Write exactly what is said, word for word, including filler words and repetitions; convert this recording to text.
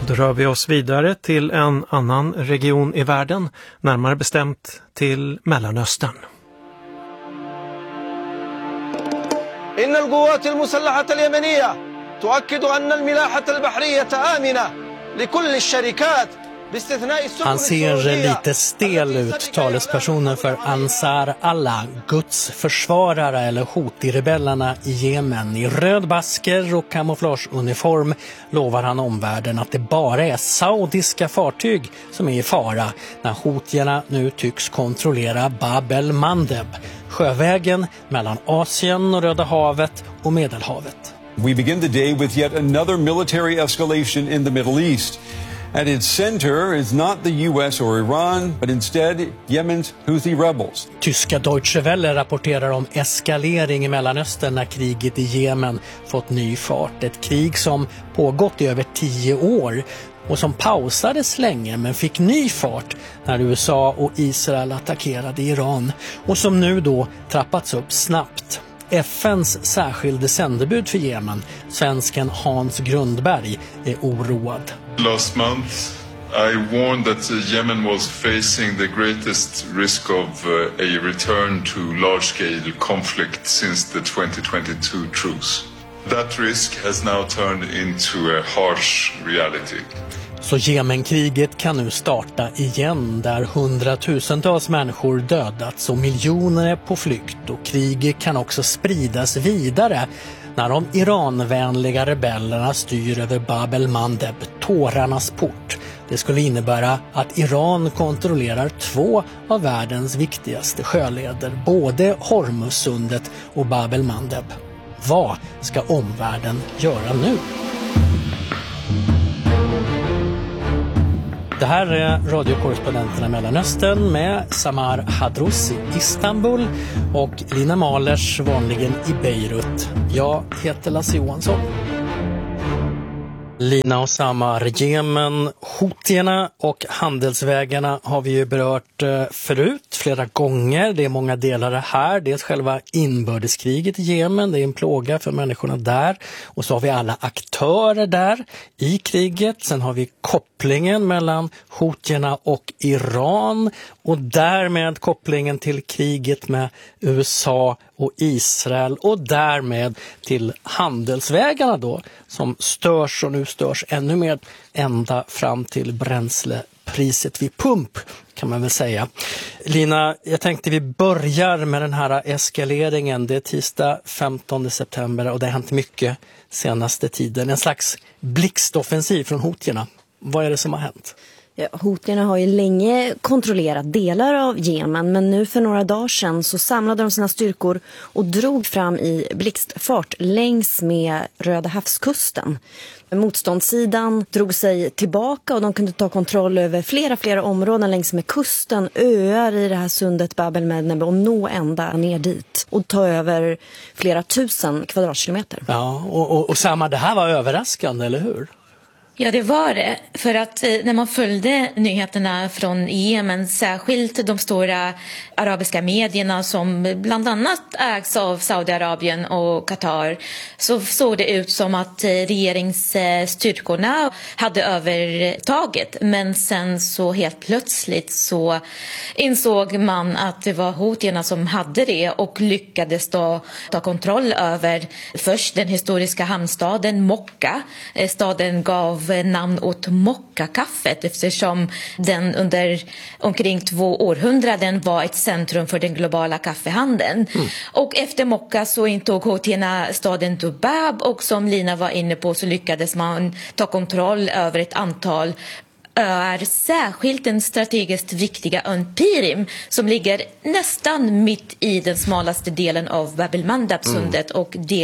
Då rör vi oss vidare till en annan region i världen, närmare bestämt till Mellanöstern. إن القوات المسلحة اليمنية تؤكد أن الملاحة البحرية آمنة لكل الشركات. Han ser lite stel ut, talespersonen för Ansar Allah, Guds försvarare eller Houthi-rebellerna i Jemen. I röd basker och kamouflageuniform lovar han omvärlden att det bara är saudiska fartyg som är i fara när Houthierna nu tycks kontrollera Bab el-Mandeb, sjövägen mellan Asien och Röda havet och Medelhavet. We begin the day with yet another military escalation in the Middle East. At its center is not the U S or Iran, but instead Yemen's Houthi rebels. Tyska Deutsche Welle rapporterar om eskalering i Mellanöstern när kriget i Jemen fått ny fart. Ett krig som pågått i över tio år och som pausades länge men fick ny fart när U S A och Israel attackerade Iran och som nu då trappats upp snabbt. F N:s särskilde sändebud för Jemen, svensken Hans Grundberg, är oroad. Last month I warned that Yemen was facing the greatest risk of uh, a return to large-scale conflict since the twenty twenty-two truce. That risk has now turned into a harsh reality. Så Jemenkriget kan nu starta igen där hundratusentals människor dödats och miljoner är på flykt, och kriget kan också spridas vidare när de iranvänliga rebellerna styr över Bab el-Mandeb, tårarnas port. Det skulle innebära att Iran kontrollerar två av världens viktigaste sjöleder, både Hormuzsundet och Bab el-Mandeb. Vad ska omvärlden göra nu? Det här är radiokorrespondenterna Mellanöstern med Samar Hadrous i Istanbul och Lina Mahlers vanligen i Beirut. Jag heter Lasse Johansson. Lina och Samar, Jemen, Houthierna och handelsvägarna har vi ju berört förut flera gånger. Det är många delar här. Dels själva inbördeskriget i Jemen, det är en plåga för människorna där. Och så har vi alla aktörer där i kriget. Sen har vi kopplingen mellan Houthierna och Iran och därmed kopplingen till kriget med U S A och Israel och därmed till handelsvägarna då som störs och nu störs ännu mer ända fram till bränslepriset vid pump kan man väl säga. Lina, jag tänkte vi börjar med den här eskaleringen. Det är tisdag femtonde september och det har hänt mycket senaste tiden. En slags blixtoffensiv från Houthierna. Vad är det som har hänt? Ja, Houthierna har ju länge kontrollerat delar av Jemen, men nu för några dagar sedan så samlade de sina styrkor och drog fram i blixtfart längs med Röda havskusten. Motståndssidan drog sig tillbaka och de kunde ta kontroll över flera, flera områden längs med kusten, öar i det här sundet Bab el-Mandeb och nå ända ner dit och ta över flera tusen kvadratkilometer. Ja, och, och, och samma, det här var överraskande, eller hur? Ja, det var det. För att eh, när man följde nyheterna från Jemen, särskilt de stora arabiska medierna som bland annat ägs av Saudiarabien och Qatar, så såg det ut som att eh, regeringsstyrkorna hade övertaget. Men sen så helt plötsligt så insåg man att det var Houthierna som hade det och lyckades då ta kontroll över först den historiska hamnstaden Mokka. Eh, staden gav namn åt Mokka-kaffet eftersom den under omkring två århundraden var ett centrum för den globala kaffehandeln. Mm. Och efter Mokka så intog Houthierna staden Dubab och som Lina var inne på så lyckades man ta kontroll över ett antal öar, särskilt den strategiskt viktiga ön Pirim som ligger nästan mitt i den smalaste delen av Bab el-Mandeb-sundet mm. och del